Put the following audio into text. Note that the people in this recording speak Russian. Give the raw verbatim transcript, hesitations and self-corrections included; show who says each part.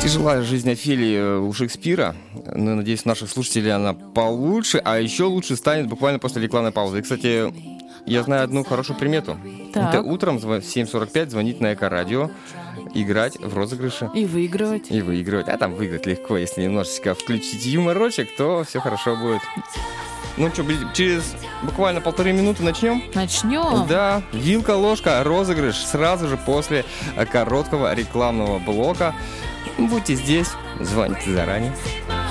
Speaker 1: Тяжелая жизнь Офелии у Шекспира. Ну, надеюсь, у наших слушателей она получше, а еще лучше станет буквально после рекламной паузы. И, кстати, я знаю одну хорошую примету.
Speaker 2: Так.
Speaker 1: Это утром в семь сорок пять звонить на Эко-радио, играть в розыгрыши.
Speaker 2: И выигрывать.
Speaker 1: И выигрывать. А там выиграть легко. Если немножечко включить юморочек, то все хорошо будет. Ну что, через буквально полторы минуты начнем?
Speaker 2: Начнем.
Speaker 1: Да, вилка, ложка, розыгрыш сразу же после короткого рекламного блока. Будьте здесь, звоните заранее.